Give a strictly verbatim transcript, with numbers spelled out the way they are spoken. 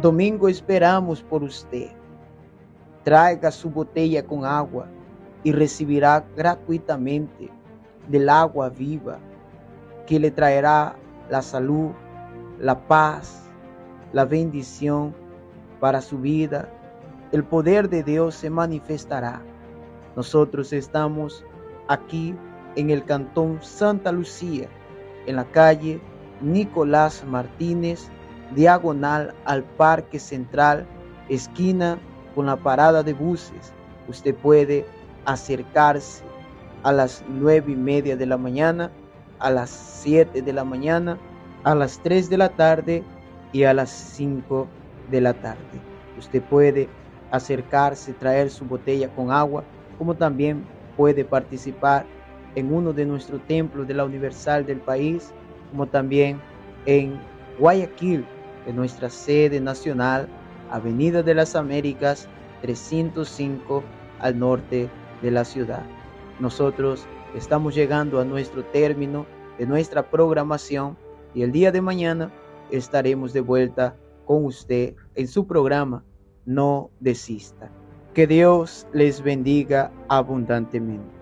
Domingo esperamos por usted. Traiga su botella con agua y recibirá gratuitamente del agua viva que le traerá la salud, la paz, la bendición para su vida. El poder de Dios se manifestará. Nosotros estamos aquí en el cantón Santa Lucía, en la calle Nicolás Martínez, diagonal al Parque Central, esquina con la parada de buses. Usted puede acercarse a las nueve y media de la mañana, a las siete de la mañana, a las tres de la tarde y a las cinco de la tarde. Usted puede acercarse, traer su botella con agua, como también puede participar en uno de nuestros templos de la Universal del país, como también en Guayaquil, en nuestra sede nacional, Avenida de las Américas, trescientos cinco, al norte de la ciudad. Nosotros estamos llegando a nuestro término de nuestra programación y el día de mañana estaremos de vuelta con usted en su programa No Desista. Que Dios les bendiga abundantemente.